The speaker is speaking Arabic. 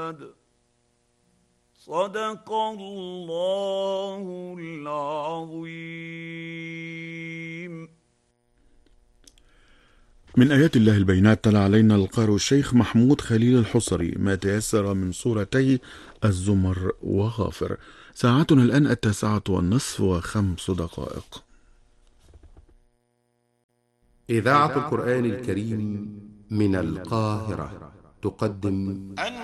محمد. صدق الله العظيم. من آيات الله البينات تلا علينا القارئ الشيخ محمود خليل الحصري ما تيسر من سورتي الزمر وغافر. ساعتنا الآن 21:05. إذاعة القرآن الكريم من القاهرة تقدم